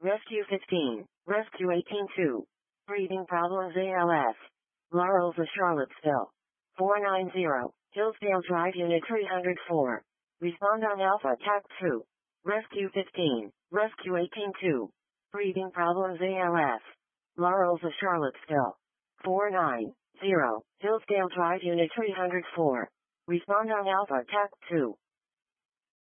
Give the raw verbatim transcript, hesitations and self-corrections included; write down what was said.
Rescue fifteen, Rescue eighteen two. Breathing problems A L S. La Rosa, Charlottesville. four nine zero, Hillsdale Drive, Unit three oh four. Respond on Alpha T A C two. Rescue fifteen, Rescue eighteen two. Breathing problems A L S. La Rosa, Charlottesville. four nine zero, Hillsdale Drive, Unit three oh four. Respond on Alpha T A C two.